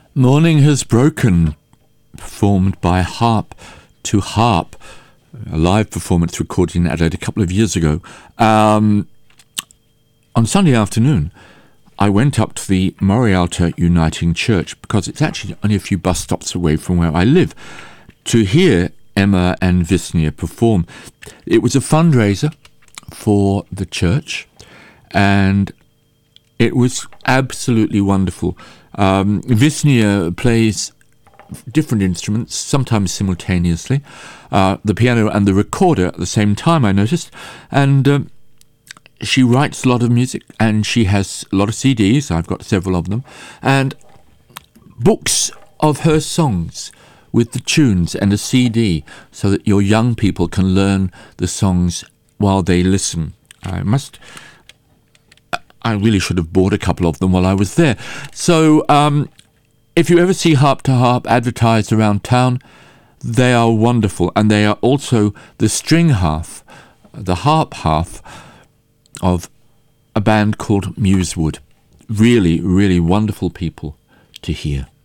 Morning Has Broken, performed by Harp to Harp, a live performance recorded in Adelaide a couple of years ago. On Sunday afternoon, I went up to the Morialta Uniting Church, because it's actually only a few bus stops away from where I live, to hear Emma and Visnia perform. It was a fundraiser for the church, and it was absolutely wonderful. Visnia plays different instruments, sometimes simultaneously, the piano and the recorder at the same time, I noticed, and she writes a lot of music, and she has a lot of CDs, I've got several of them, and books of her songs with the tunes and a CD, so that your young people can learn the songs while they listen. I really should have bought a couple of them while I was there. So if you ever see Harp to Harp advertised around town, they are wonderful, and they are also the string half, the harp half of a band called Musewood. Really, really wonderful people to hear.